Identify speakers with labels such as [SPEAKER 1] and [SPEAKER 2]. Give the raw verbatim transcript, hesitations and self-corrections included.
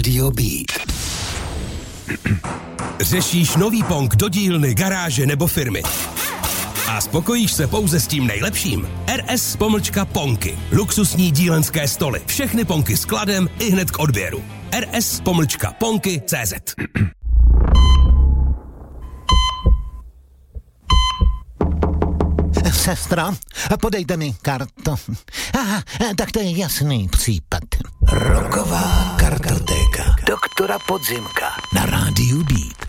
[SPEAKER 1] Rádio Beat.
[SPEAKER 2] Řešíš nový Pong do dílny, garáže nebo firmy? A spokojíš se pouze s tím nejlepším? R S pomlčka Ponky. Luxusní dílenské stoly. Všechny Ponky s kladem i hned k odběru. R S pomlčka Ponky tečka cé zet.
[SPEAKER 3] Sestro, podejte mi kartu. Aha, tak to je jasný případ.
[SPEAKER 1] Roková kartotéka. Doktora Podzimka.
[SPEAKER 3] Na Rádiu Beat.